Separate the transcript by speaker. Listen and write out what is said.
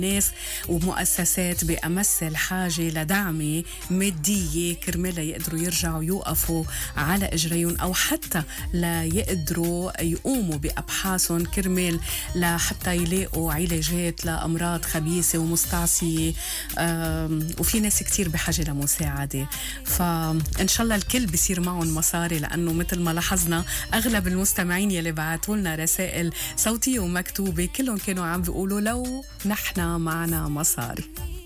Speaker 1: ناس ومؤسسات بأمس الحاجة لدعم مادية كرمال يقدروا يرجعوا يوقفوا على إجريهم، أو حتى لا يقدروا يقوموا بأبحاثهم كرمال لحتى يلاقوا علاجات لأمراض خبيثة ومستعصية. وفي ناس كتير بحاجة لمساعدة، فإن شاء الله الكل بيصير معهم مصاري، لأنه مثل ما لاحظنا أغلب المستمعين يلي بعتوا لنا رسائل صوتية ومكتوبة كلهم كانوا عم بيقولوا لو نحن معنا مصاري.